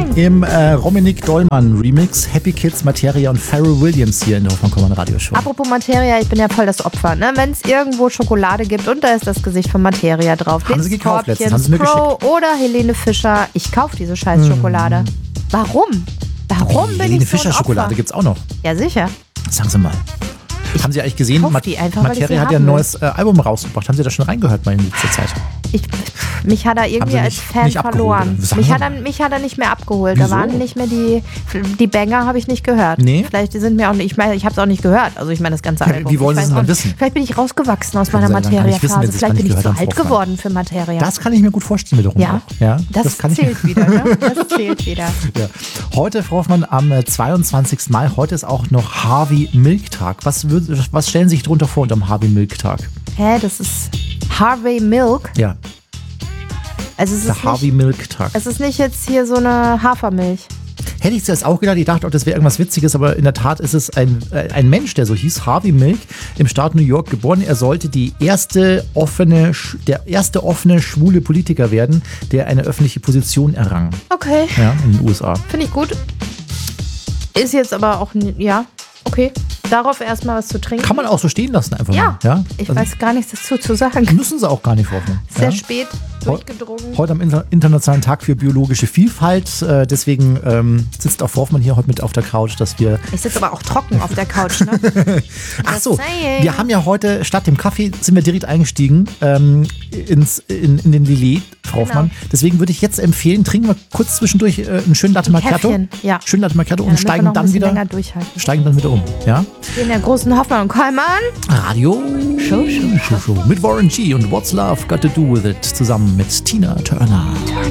Im Romanic Dollmann Remix, Happy Kids, Materia und Pharrell Williams hier in der Hoffmann Radioshow. Apropos Materia, ich bin ja voll das Opfer. Ne? Wenn es irgendwo Schokolade gibt und da ist das Gesicht von Materia drauf, Haben Sie gekauft letztens? Haben Sie mir Pro oder Helene Fischer, ich kaufe diese scheiß Schokolade. Warum? Warum bin Helene ich so Fischer ein Schokolade Opfer? gibt's auch noch. Ja, sicher. Sagen Sie mal. Haben Sie eigentlich gesehen, kauf die einfach, weil ich Materia sie hat ja ein haben will. neues Album rausgebracht. Haben Sie da schon reingehört mal in letzter Zeit? Mich hat er irgendwie Sie als nicht- Fan nicht abgeholt, verloren. oder? Sagen Sie Mich hat er nicht mehr abgeholt. Wieso? Da waren nicht mehr die Banger, habe ich nicht gehört. Nee? Vielleicht sind mir auch nicht, ich meine, ich habe es auch nicht gehört. Also ich meine das ganze Ja, Album. wie wollen Ich Sie es weiß denn auch wissen? nicht. Vielleicht bin ich rausgewachsen aus Können meiner Sie ja gar nicht wissen, wenn Materia-Phase. Sie es Vielleicht nicht bin ich zu gehört haben, alt Frau geworden für Materia. Das kann ich mir gut vorstellen wiederum Ja. auch. Ja, Das kann ich zählt wieder, ne? Das zählt wieder. Ja. Heute, Frau Hoffmann, am 22. Mai, heute ist auch noch Harvey Milk Tag. Was stellen Sie sich darunter vor unter dem Harvey Milk Tag? Das ist Harvey Milk. Ja, Also es der ist, Harvey nicht, Milk Tag. es ist nicht jetzt hier so eine Hafermilch. Hätte ich zuerst auch gedacht, ich dachte auch, das wäre irgendwas Witziges, aber in der Tat ist es ein Mensch, der so hieß, Harvey Milk, im Staat New York geboren. Er sollte der erste offene schwule Politiker werden, der eine öffentliche Position errang. Okay, Ja, in den USA. finde ich gut. Ist jetzt aber auch, ja, okay. Darauf erstmal was zu trinken. Kann man auch so stehen lassen einfach Ja, mal. Ja? ich Also weiß gar nichts dazu zu sagen. müssen sie auch gar nicht hoffen. Sehr ja? spät durchgedrungen. Heute am Internationalen Tag für biologische Vielfalt. Deswegen sitzt auch Hoffmann hier heute mit auf der Couch, dass wir... Ich sitze aber auch trocken auf der Couch, ne? Ach so, saying. wir haben ja heute statt dem Kaffee sind wir direkt eingestiegen in den Lillet, Frau Hoffmann. Deswegen würde ich jetzt empfehlen, trinken wir kurz zwischendurch einen schönen Latte Macchiato. Käffchen, ja. Schönen Latte Macchiato Ja, und damit wir steigen noch ein dann bisschen wieder länger durchhalten. um. Ja? Wir in der großen Hoffmann und Kollmann. Radio Show. Mit Warren G und What's Love Got to Do With It zusammen mit Tina Turner.